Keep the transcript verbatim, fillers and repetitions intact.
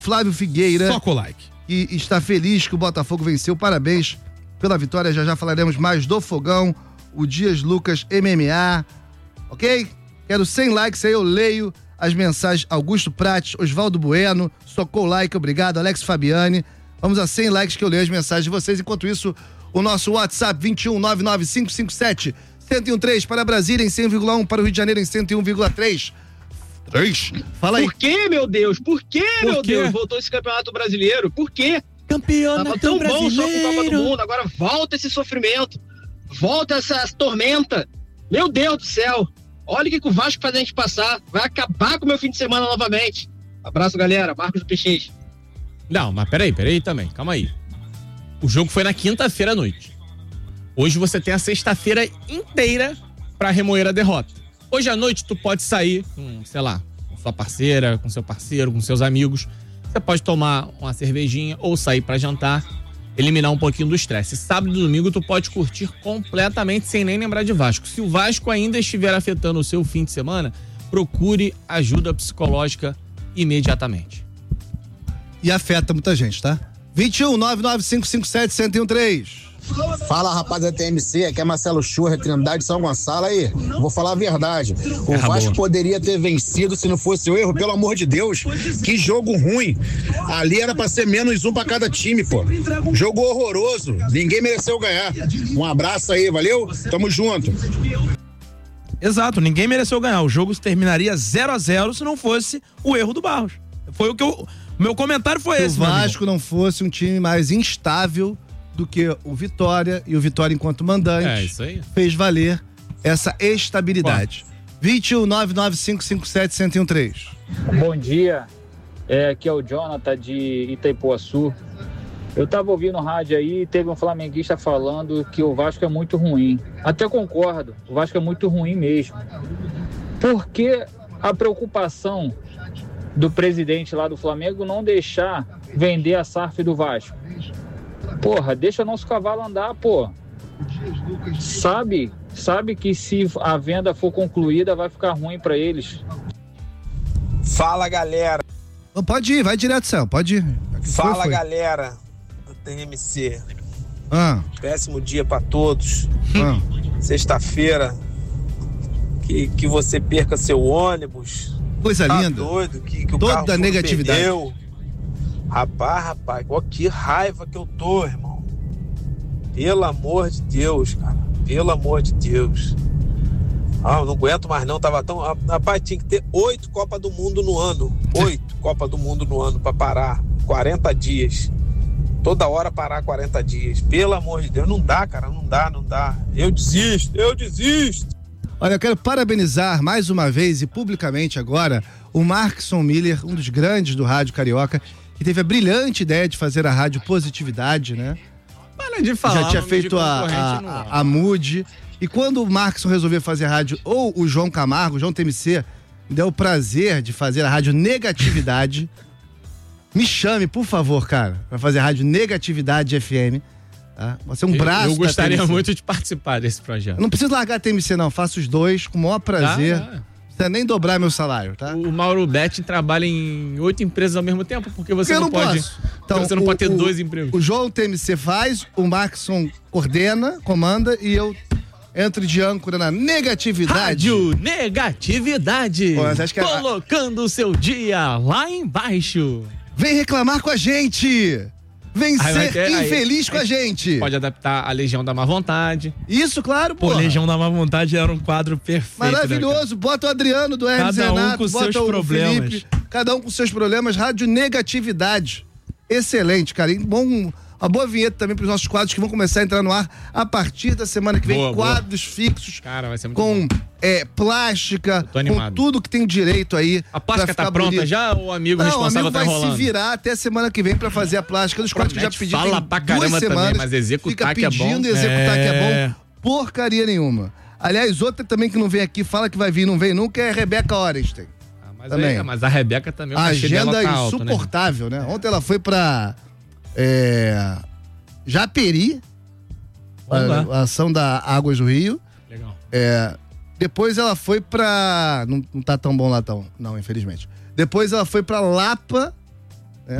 Flávio Figueira. Soca o like. Que está feliz que o Botafogo venceu. Parabéns pela vitória. Já já falaremos mais do Fogão. O Dias Lucas M M A. Ok? Quero cem likes aí, eu leio as mensagens. Augusto Prates, Oswaldo Bueno, socou o like, obrigado. Alex Fabiane. Vamos a cem likes que eu leio as mensagens de vocês. Enquanto isso, o nosso WhatsApp vinte e um, nove nove cinco cinco sete, um zero um três para Brasília em cem vírgula um, para o Rio de Janeiro em cento e um vírgula três. três. Fala aí. Por que, meu Deus? Por que, Por meu quê? Deus? Voltou esse campeonato brasileiro? Por quê? Campeonato Tava tão bom só com brasileiro. Copa do Mundo. Agora volta esse sofrimento. Volta essa tormenta. Meu Deus do céu. Olha o que, que o Vasco faz a gente passar. Vai acabar com o meu fim de semana novamente. Abraço, galera. Marcos do P X. Não, mas peraí, peraí também. Calma aí. O jogo foi na quinta-feira à noite. Hoje você tem a sexta-feira inteira pra remoer a derrota. Hoje à noite tu pode sair com, sei lá, com sua parceira, com seu parceiro, com seus amigos. Você pode tomar uma cervejinha ou sair pra jantar, eliminar um pouquinho do estresse. Sábado e domingo tu pode curtir completamente sem nem lembrar de Vasco. Se o Vasco ainda estiver afetando o seu fim de semana, procure ajuda psicológica imediatamente. E afeta muita gente, tá? vinte e um, nove nove cinco cinco sete, um zero um três. Fala, rapaz da T M C, aqui é Marcelo Churra, Trindade São Gonçalo. Aí, vou falar a verdade. O É, Vasco boa. poderia ter vencido se não fosse o erro, pelo amor de Deus. Que jogo ruim. Ali era pra ser menos um pra cada time, pô. Jogo horroroso. Ninguém mereceu ganhar. Um abraço aí, valeu? Tamo junto. Exato, ninguém mereceu ganhar. O jogo terminaria zero a zero se não fosse o erro do Barros. Foi o que eu... O meu comentário foi Se esse, o meu amigo. Vasco não fosse um time mais instável do que o Vitória, e o Vitória, enquanto mandante, É, isso aí. fez valer essa estabilidade. vinte e um, nove nove cinco cinco sete, um zero um três. Bom dia, é, aqui é o Jonathan de Itaipuaçu. Eu tava ouvindo o rádio aí e teve um flamenguista falando que o Vasco é muito ruim. Até concordo, o Vasco é muito ruim mesmo. Por que a preocupação do presidente lá do Flamengo não deixar vender a S A F do Vasco? Porra, deixa nosso cavalo andar, pô. Sabe, sabe que se a venda for concluída vai ficar ruim pra eles. Fala, galera. Pode ir, vai direto, Céu, pode ir. Fala, Foi, foi. galera do T M C. Ah, Péssimo dia pra todos. ah. Sexta-feira. Que, que você perca seu ônibus. Coisa Tá linda. doido? Que, que o Toda carro furou negatividade. pneu. Rapaz, rapaz, ó, que raiva que eu tô, irmão. Pelo amor de Deus, cara. Pelo amor de Deus. Ah, eu não aguento mais não, tava tão... Rapaz, tinha que ter oito Copas do Mundo no ano. Oito Copas do Mundo no ano pra parar. quarenta dias. Toda hora parar quarenta dias. Pelo amor de Deus, não dá, cara, não dá, não dá. Eu desisto, eu desisto. Olha, eu quero parabenizar mais uma vez e publicamente agora o Markson Miller, um dos grandes do rádio carioca, que teve a brilhante ideia de fazer a rádio Positividade, né? Para de falar. Já tinha nome de feito a, concorrente no a, ar. a, a Mood. E quando o Markson resolveu fazer a rádio, ou o João Camargo, o João T M C, me deu o prazer de fazer a rádio Negatividade. Me chame, por favor, cara, pra fazer a rádio Negatividade F M. Tá? Você é um Eu- braço Eu gostaria da T M C. muito de participar desse projeto. Eu não preciso largar a T M C, não. Faço os dois com o maior prazer. Tá, tá. Não precisa nem dobrar meu salário, tá? O Mauro Betti trabalha em oito empresas ao mesmo tempo, porque você Porque eu não, não pode. posso. Então, você não o- pode ter o- dois empregos. O João T M C faz, o Markson coordena, comanda e eu entro de âncora na negatividade. Rádio Negatividade. Pô, mas acho que a- colocando o seu dia lá embaixo. Vem reclamar com a gente! Vem Aí vai ser ter- aí- infeliz com a aí gente! Pode adaptar a Legião da Má Vontade. Isso, claro, pô. Pô, Legião da Má Vontade era um quadro perfeito. Maravilhoso. Bota o Adriano do Hermes Cada um Renato, com bota seus o problemas. Felipe, cada um com seus problemas. Rádio Negatividade. Excelente, cara. E bom, uma boa vinheta também para os nossos quadros que vão começar a entrar no ar a partir da semana que vem. Boa, boa. Quadros fixos Cara, vai ser muito com bom. é, plástica, tô com animado. tudo que tem direito aí. A plástica pra tá ficar pronta bonito. já ou o amigo Não, o responsável amigo tá vai enrolando? se virar até semana que vem pra fazer a plástica dos quadros que já Promete, pediu. fala tem pra duas caramba também, semanas, mas executar fica que é bom. pedindo e executar que é É. bom. Porcaria nenhuma. Aliás, outra também que não vem aqui, fala que vai vir, não vem nunca, é a Rebeca Orenstein. Ah, mas, Também. é, mas a Rebeca também, o A cachê dela agenda tá alto, né? insuportável, né? Ontem ela foi pra é, Japeri, Vamos lá. a, a ação da Águas do Rio. Legal. É, depois ela foi pra... Não, não tá tão bom lá, tão, não, infelizmente. Depois ela foi pra Lapa,